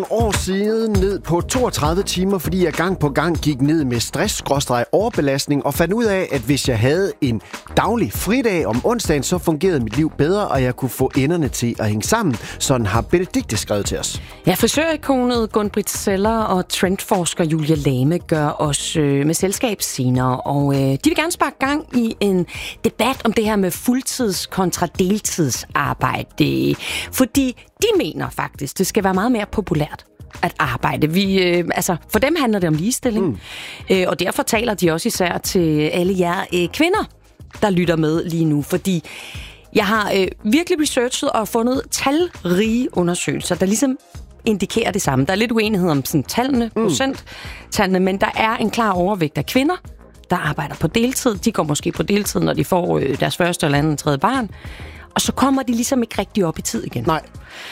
År siden ned på 32 timer, fordi jeg gang på gang gik ned med stress/overbelastning og fandt ud af, at hvis jeg havde en daglig fridag om onsdagen, så fungerede mit liv bedre, og jeg kunne få enderne til at hænge sammen. Sådan har Benedikte skrevet til os. Ja, frisørikonet Gun-Britt Zeller og trendforsker Julia Lame gør os med selskab senere, og de vil gerne sparke gang i en debat om det her med fuldtids kontra deltidsarbejde, fordi de mener faktisk, det skal være meget mere populært at arbejde. For dem handler det om ligestilling, og derfor taler de også især til alle jer kvinder, der lytter med lige nu, fordi jeg har virkelig researchet og fundet talrige undersøgelser, der ligesom indikerer det samme. Der er lidt uenighed om sådan tallene, procenttallene, men der er en klar overvægt af kvinder, der arbejder på deltid. De går måske på deltid, når de får deres første eller andet tredje barn, og så kommer de ligesom ikke rigtig op i tid igen. Nej.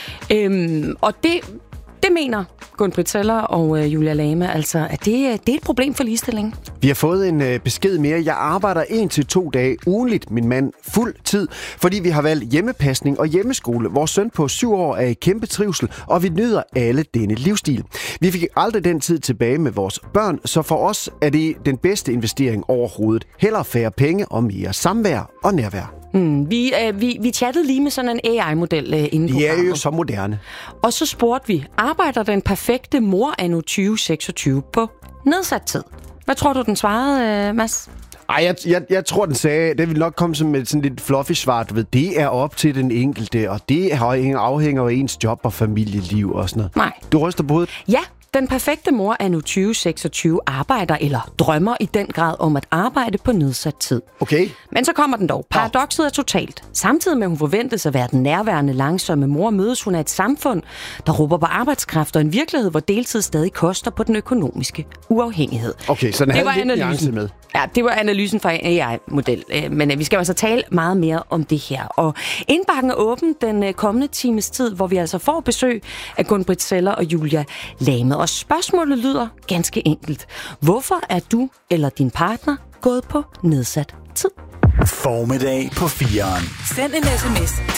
Og det mener Gun-Britt Zeller og Julia Lame, altså, at det er et problem for ligestilling. Vi har fået en besked mere. Jeg arbejder 1 til 2 dage ugenligt, min mand, fuld tid, fordi vi har valgt hjemmepasning og hjemmeskole. Vores søn på 7 år er i kæmpe trivsel, og vi nyder alle denne livsstil. Vi fik aldrig den tid tilbage med vores børn, så for os er det den bedste investering overhovedet. Hellere færre penge og mere samvær og nærvær. Vi chattede lige med sådan en AI-model inden på. De er jo så moderne. Og så spurgte vi, arbejder den perfekte mor anno 2026 på nedsat tid? Hvad tror du, den svarede, Mads? Ej, jeg tror, den sagde, det vil nok komme som et sådan lidt fluffy svar, du ved, det er op til den enkelte, og det afhænger af ens job og familieliv og sådan noget. Nej. Du ryster på hovedet? Ja. Den perfekte mor anno 2026 arbejder eller drømmer i den grad om at arbejde på nedsat tid. Okay. Men så kommer den dog. Paradokset er totalt. Samtidig med, at hun forventes at være den nærværende, langsomme mor, mødes hun af et samfund, der råber på arbejdskraft og en virkelighed, hvor deltid stadig koster på den økonomiske uafhængighed. Okay, så den havde lidt nuance med. Ja, det var analysen fra en AI-model. Men vi skal altså tale meget mere om det her. Og indbakken er åben den kommende times tid, hvor vi altså får besøg af Gun-Britt Zeller og Julia Lame. Og spørgsmålet lyder ganske enkelt. Hvorfor er du eller din partner gået på nedsat tid? Formiddag på 4'eren. Send en sms